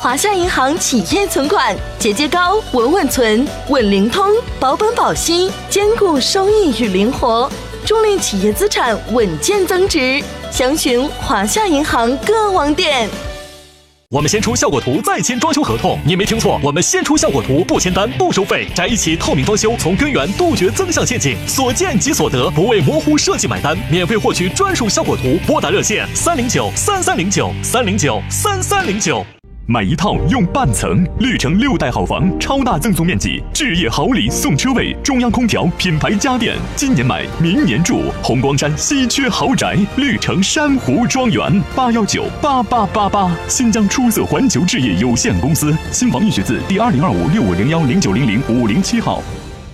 华夏银行企业存款，节节高，稳稳存，稳灵通，保本保息，兼顾收益与灵活，助力企业资产稳健增值。详询华夏银行各网点。 我们先出效果图，再签装修合同。你没听错，我们先出效果图，不签单，不收费，摘一起透明装修，从根源杜绝增项陷阱，所见即所得，不为模糊设计买单。免费获取专属效果图，拨打热线309-3309-309-3309。买一套用半层，绿城6代好房，超大赠送面积，置业好礼送车位，中央空调，品牌家电，今年买，明年住。红光山稀缺豪宅，绿城珊瑚庄园，8198888，新疆出色环球置业有限公司，新房预学字第202565010900-507号。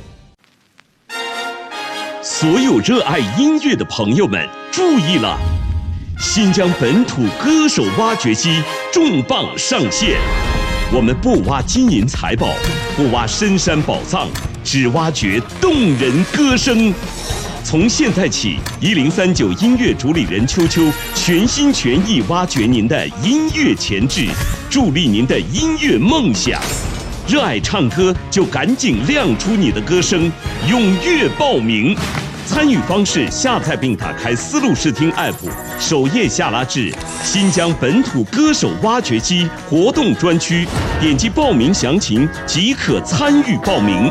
所有热爱音乐的朋友们注意了！新疆本土歌手挖掘机重磅上线，我们不挖金银财宝，不挖深山宝藏，只挖掘动人歌声。从现在起，1039音乐主理人秋秋全心全意挖掘您的音乐潜质，助力您的音乐梦想。热爱唱歌就赶紧亮出你的歌声，踊跃报名。参与方式：下载并打开丝路视听 App， 首页下拉至新疆本土歌手挖掘机活动专区，点击报名详情即可参与报名。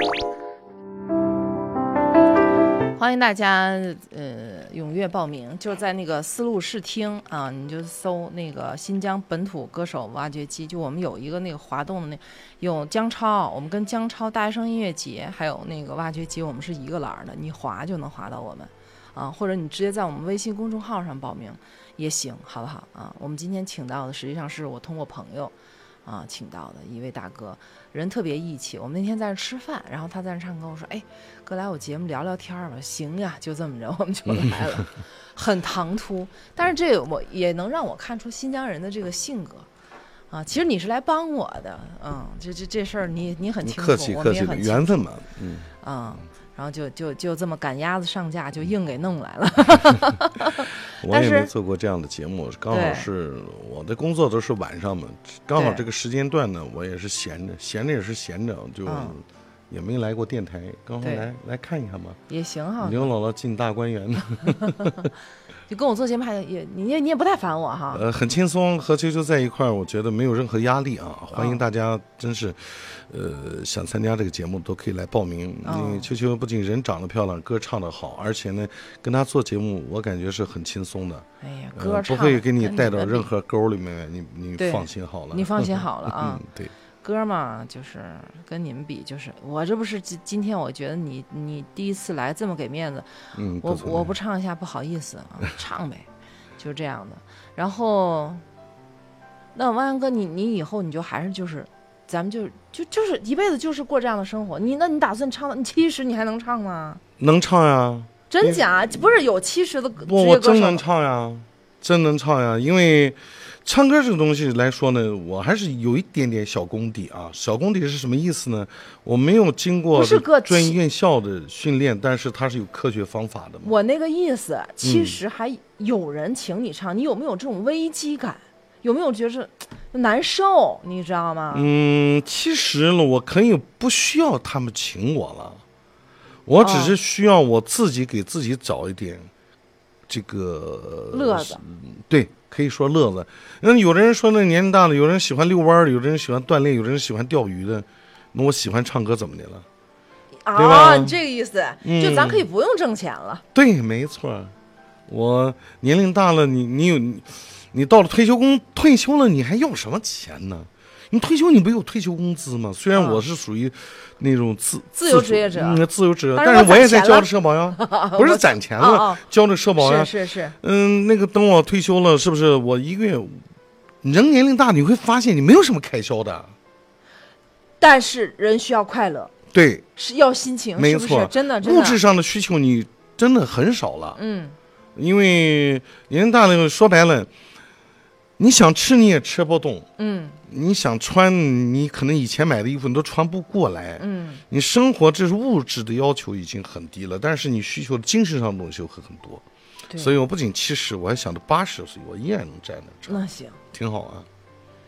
欢迎大家踊跃报名，就在那个丝路视听啊，你就搜那个新疆本土歌手挖掘机，就我们有一个那个滑动的有姜超，我们跟姜超大学生音乐节还有那个挖掘机，我们是一个栏的，你滑就能滑到我们啊，或者你直接在我们微信公众号上报名也行，好不好啊？我们今天请到的实际上是我通过朋友啊请到的一位大哥，人特别义气。我们那天在那吃饭，然后他在那唱歌，我说哎哥来我节目聊聊天吧，行呀，就这么着我们就来了。很唐突，但是这个我也能让我看出新疆人的这个性格啊。其实你是来帮我的，这事儿你很清楚， 客气我们也很清楚， 缘分嘛， 然后就这么赶鸭子上架，就硬给弄来了。 我也没做过这样的节目，刚好是我的工作都是晚上嘛，刚好这个时间段呢，我也是闲着也是闲着，就也没来过电台，刚好来看一看嘛， 也行哈。 刘姥姥进大观园呢， 就跟我做节目你也不太烦我哈。 很轻松，和秋秋在一块儿，我觉得没有任何压力啊。欢迎大家，真是，想参加这个节目都可以来报名。因为秋秋不仅人长得漂亮，歌唱得好，而且呢，跟他做节目，我感觉是很轻松的。 哎呀，歌唱不会给你带到任何沟里面，你放心好了。 你放心好了啊。 对。 歌嘛，就是跟你们比，就是我这不是今天我觉得你第一次来这么给面子，我不唱一下不好意思啊，唱呗，就这样的。然后，那万阳哥，你以后你就还是就是咱们就是一辈子就是过这样的生活。那你打算唱到你70你还能唱吗？ 能唱呀。 真假？不是有70的职业歌手？ 我真能唱呀，真能唱呀，因为。唱歌这个东西来说呢，我还是有一点点小功底啊。小功底是什么意思呢？我没有经过专业院校的训练，但是它是有科学方法的嘛。 我那个意思，其实还有人请你唱，你有没有这种危机感？有没有觉得难受？你知道吗？ 其实呢，我可以不需要他们请我了，我只是需要我自己给自己找一点这个乐子。 对。可以说乐子，有的人说那年龄大了，有人喜欢遛弯的，有的人喜欢锻炼，有的人喜欢钓鱼的，那我喜欢唱歌怎么的了？对吧？ 你这个意思，就咱可以不用挣钱了。 对，没错。我年龄大了，你到了退休了，你还要什么钱呢？你退休你不有退休工资吗？虽然我是属于那种自由职业者， 自由职业，但是我也在交着社保呀，不是攒钱了，交着社保呀。 是。 那个等我退休了，是不是我一个月？人年龄大，你会发现你没有什么开销的。 但是人需要快乐， 对， 是要心情， 没错， 是不是真的物质上的需求你真的很少了。因为年龄大了，说白了。你想吃你也吃不动，你想穿你可能以前买的衣服你都穿不过来，你生活这是物质的要求已经很低了，但是你需求的精神上的东西会很多，所以我不仅70，我还想着80岁我依然能站得住。 那行， 挺好啊。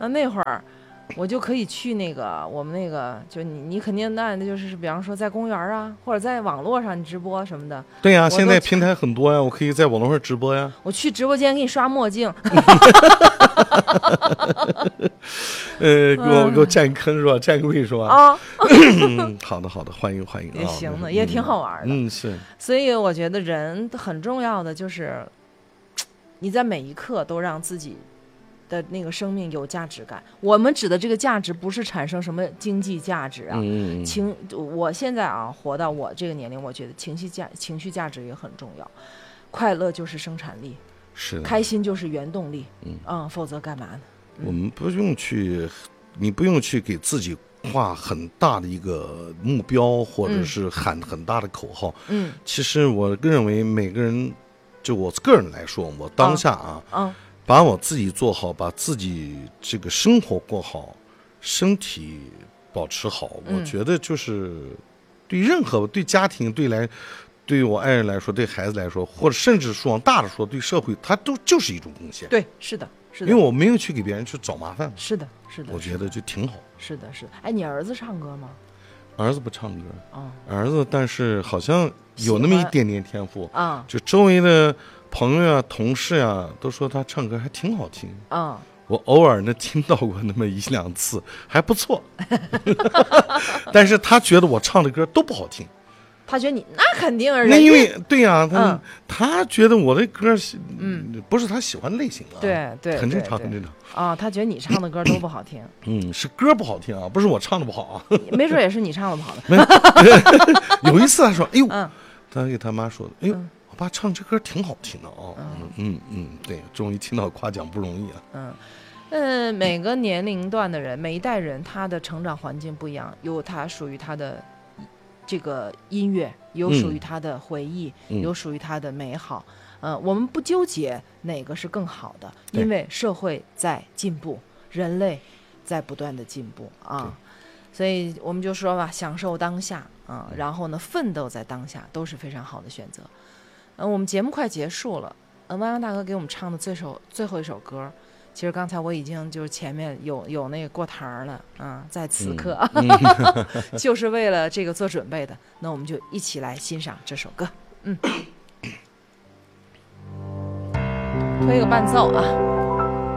那会儿我就可以去那个我们那个，就你肯定那就是比方说在公园啊，或者在网络上你直播什么的。 对呀，现在平台很多呀，我可以在网络上直播呀。 我去直播间给你刷墨镜。 给我占坑是吧？占个位是吧？ 啊。 好的，欢迎也行的，也挺好玩的。 是。 所以我觉得人很重要的就是你在每一刻都让自己的那个生命有价值感。我们指的这个价值不是产生什么经济价值啊，我现在啊活到我这个年龄，我觉得情绪价值也很重要。快乐就是生产力， 是的， 开心就是原动力。否则干嘛呢？ 我们你不用去给自己画很大的一个目标，或者是喊很大的口号。其实我认为每个人，就我个人来说，我当下把我自己做好，把自己这个生活过好，身体保持好，我觉得就是对任何对家庭对我爱人来说，对孩子来说，或者甚至说往大的说，对社会，它都就是一种贡献。 对，是的。 因为我没有去给别人去找麻烦。 是的， 我觉得就挺好。 是的。哎，你儿子唱歌吗？ 儿子不唱歌。儿子但是好像有那么一点点天赋啊。就周围的朋友啊、同事啊都说他唱歌还挺好听啊。我偶尔呢听到过那么1、2次，还不错。但是他觉得我唱的歌都不好听。 他觉得你那肯定那因为对呀，他觉得我的歌不是他喜欢类型啊， 对， 很正常，很正常啊。他觉得你唱的歌都不好听， 是歌不好听啊，不是我唱的不好啊， 没准也是你唱的不好的。 有一次他说：“哎呦，他给他妈说，哎呦，我爸唱这歌挺好听的啊。”对，终于听到夸奖不容易啊。 每个年龄段的人，每一代人，他的成长环境不一样，有他属于他的这个音乐，有属于他的回忆，有属于他的美好。我们不纠结哪个是更好的，因为社会在进步，人类在不断的进步啊。所以我们就说吧，享受当下啊，然后呢，奋斗在当下都是非常好的选择。我们节目快结束了，汪洋大哥给我们唱的最后一首歌。其实刚才我已经就是前面有那个过台了啊，在此刻就是为了这个做准备的。那我们就一起来欣赏这首歌。推个伴奏啊。